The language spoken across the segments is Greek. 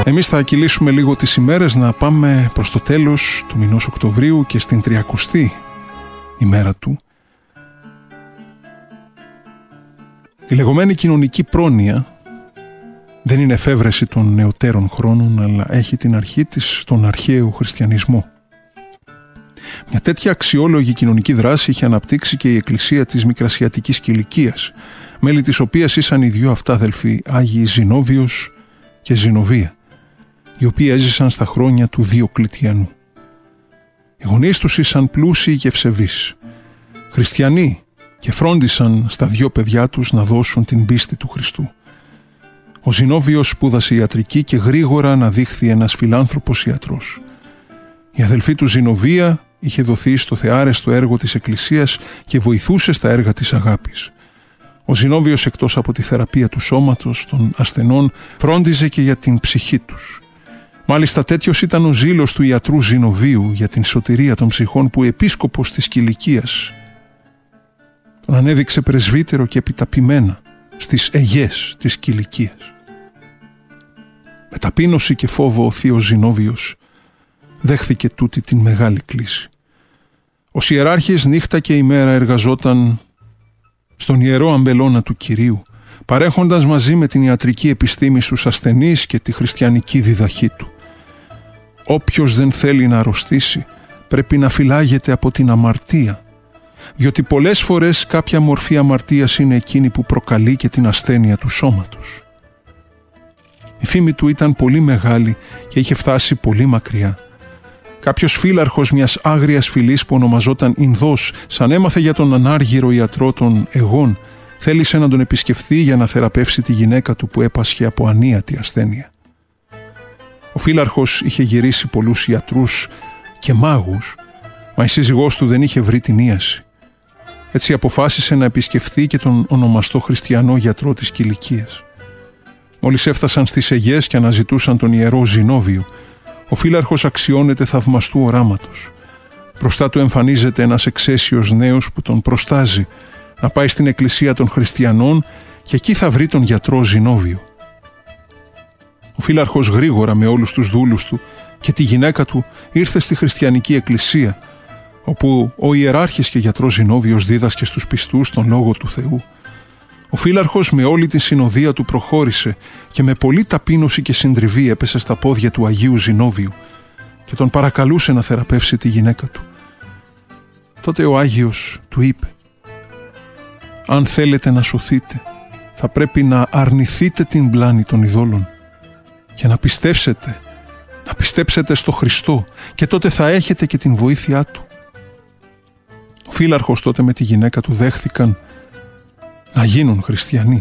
Εμείς θα κυλήσουμε λίγο τις ημέρες, να πάμε προς το τέλος του μηνός Οκτωβρίου και στην 30η ημέρα του. Η λεγόμενη κοινωνική πρόνοια δεν είναι εφεύρεση των νεωτέρων χρόνων, αλλά έχει την αρχή της στον αρχαίο χριστιανισμό. Μια τέτοια αξιόλογη κοινωνική δράση είχε αναπτύξει και η Εκκλησία της Μικρασιατικής Κιλικίας, μέλη της οποίας ήσαν οι δυο αυτά αδελφοί, Άγιοι Ζηνόβιος και Ζηνοβία, οι οποίοι έζησαν στα χρόνια του Διοκλητιανού. Οι γονείς τους ήσαν πλούσιοι και ευσεβείς, χριστιανοί, και φρόντισαν στα δυο παιδιά τους να δώσουν την πίστη του Χριστού. Ο Ζηνόβιος σπούδασε ιατρική και γρήγορα αναδείχθη ένας φιλάνθρωπος ιατρός. Η αδελφή του Ζηνοβία είχε δοθεί στο θεάρεστο έργο της Εκκλησίας και βοηθούσε στα έργα της αγάπης. Ο Ζηνόβιος, εκτός από τη θεραπεία του σώματος των ασθενών, φρόντιζε και για την ψυχή τους. Μάλιστα τέτοιος ήταν ο ζήλος του ιατρού Ζηνοβίου για την σωτηρία των ψυχών, που ο επίσκοπος της Κιλικίας τον ανέδειξε πρεσβύτερο και επιταπειμένα στις αιγές της Κιλικίας. Με ταπείνωση και φόβο ο θείος Ζηνόβιος δέχθηκε τούτη την μεγάλη κλίση. Ο ιεράρχης νύχτα και ημέρα εργαζόταν στον ιερό αμπελώνα του Κυρίου, παρέχοντας μαζί με την ιατρική επιστήμη στους ασθενείς και τη χριστιανική διδαχή του. Όποιος δεν θέλει να αρρωστήσει πρέπει να φυλάγεται από την αμαρτία, διότι πολλές φορές κάποια μορφή αμαρτίας είναι εκείνη που προκαλεί και την ασθένεια του σώματος. Η φήμη του ήταν πολύ μεγάλη και είχε φτάσει πολύ μακριά. Κάποιος φύλαρχος μιας άγριας φυλής που ονομαζόταν Ινδός, σαν έμαθε για τον ανάργυρο ιατρό των αιγών, θέλησε να τον επισκεφθεί για να θεραπεύσει τη γυναίκα του που έπασχε από ανίατη ασθένεια. Ο φύλαρχος είχε γυρίσει πολλούς ιατρούς και μάγους, μα η σύζυγός του δεν είχε βρει την ίαση. Έτσι αποφάσισε να επισκεφθεί και τον ονομαστό χριστιανό γιατρό της Κιλικίας. Μόλις έφτασαν στις αιγές και αναζητούσαν τον ιερό Ζηνόβιο, ο φύλαρχος αξιώνεται θαυμαστού οράματος. Μπροστά του εμφανίζεται ένας εξαίσιος νέος που τον προστάζει να πάει στην εκκλησία των χριστιανών και εκεί θα βρει τον γιατρό Ζηνόβιο. Ο φύλαρχος γρήγορα με όλους τους δούλους του και τη γυναίκα του ήρθε στη χριστιανική εκκλησία, όπου ο ιεράρχης και γιατρός Ζηνόβιος δίδασκε στους πιστούς τον Λόγο του Θεού. Ο φύλαρχος με όλη τη συνοδεία του προχώρησε και με πολλή ταπείνωση και συντριβή έπεσε στα πόδια του Αγίου Ζηνόβιου και τον παρακαλούσε να θεραπεύσει τη γυναίκα του. Τότε ο Άγιος του είπε: «Αν θέλετε να σωθείτε, θα πρέπει να αρνηθείτε την πλάνη των ειδόλων και να πιστέψετε στο Χριστό, και τότε θα έχετε και την βοήθειά Του». Ο φύλαρχος τότε με τη γυναίκα του δέχθηκαν να γίνουν χριστιανοί.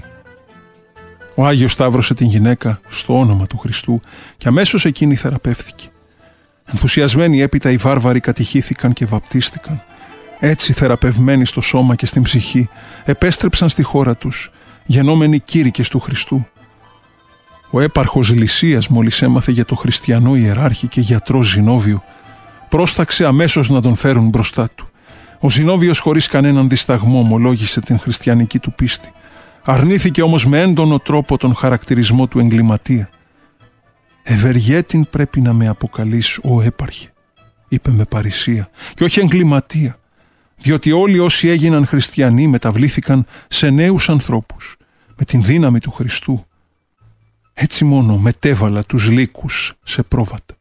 Ο Άγιος σταύρωσε την γυναίκα στο όνομα του Χριστού και αμέσως εκείνη θεραπεύθηκε. Ενθουσιασμένοι έπειτα οι βάρβαροι κατηχήθηκαν και βαπτίστηκαν. Έτσι θεραπευμένοι στο σώμα και στην ψυχή επέστρεψαν στη χώρα τους, γενόμενοι κήρυκες του Χριστού. Ο έπαρχος Λυσίας, μόλις έμαθε για το χριστιανό ιεράρχη και γιατρό Ζηνόβιο, πρόσταξε αμέσως να τον φέρουν μπροστά του. Ο Ζηνόβιος χωρίς κανέναν δισταγμό ομολόγησε την χριστιανική του πίστη. Αρνήθηκε όμως με έντονο τρόπο τον χαρακτηρισμό του εγκληματία. «Ευεργέτην πρέπει να με αποκαλείς, ο έπαρχε», είπε με παρησία, «και όχι εγκληματία, διότι όλοι όσοι έγιναν χριστιανοί μεταβλήθηκαν σε νέους ανθρώπους με την δύναμη του Χριστού. Έτσι μόνο μετέβαλα τους λύκους σε πρόβατα».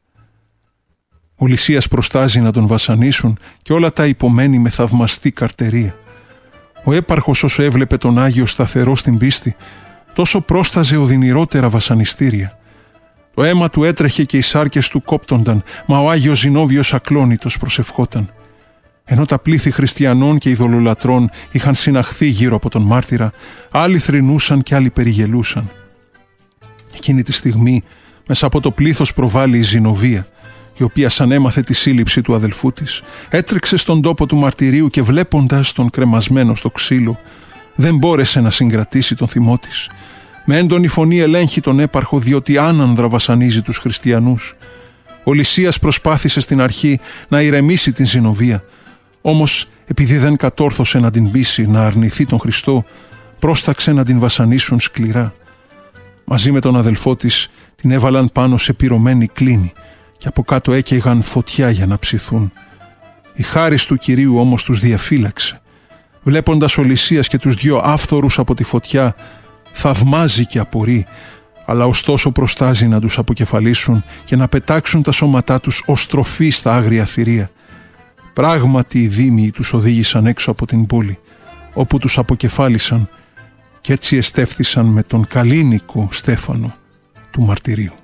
Ο Λυσίας προστάζει να τον βασανίσουν και όλα τα υπομένει με θαυμαστή καρτερία. Ο έπαρχος, όσο έβλεπε τον Άγιο σταθερό στην πίστη, τόσο πρόσταζε οδυνηρότερα βασανιστήρια. Το αίμα του έτρεχε και οι σάρκες του κόπτονταν, μα ο Άγιος Ζηνόβιος ακλόνητος προσευχόταν. Ενώ τα πλήθη χριστιανών και ειδωλολατρών είχαν συναχθεί γύρω από τον μάρτυρα, άλλοι θρηνούσαν και άλλοι περιγελούσαν. Εκείνη τη στιγμή, μέσα από το πλήθος προβάλλει η Ζηνοβία, η οποία σαν έμαθε τη σύλληψη του αδελφού της, έτρεξε στον τόπο του μαρτυρίου και βλέποντας τον κρεμασμένο στο ξύλο, δεν μπόρεσε να συγκρατήσει τον θυμό της. Με έντονη φωνή ελέγχει τον έπαρχο, διότι άνανδρα βασανίζει τους χριστιανούς. Ο Λυσίας προσπάθησε στην αρχή να ηρεμήσει την Ζηνοβία, όμως επειδή δεν κατόρθωσε να την πείσει να αρνηθεί τον Χριστό, πρόσταξε να την βασανίσουν σκληρά. Μαζί με τον αδελφό της την έβαλαν πάνω σε πυρωμένη κλίνη και από κάτω έκαιγαν φωτιά για να ψηθούν. Η χάρις του Κυρίου όμως τους διαφύλαξε. Βλέποντας ο Λυσίας και τους δυο άφθορους από τη φωτιά, θαυμάζει και απορεί, αλλά ωστόσο προστάζει να τους αποκεφαλίσουν και να πετάξουν τα σώματά τους ως τροφή στα άγρια θηρία. Πράγματι οι δήμοι τους οδήγησαν έξω από την πόλη, όπου τους αποκεφάλισαν και έτσι εστέφθησαν με τον καλήνικο Στέφανο του μαρτυρίου.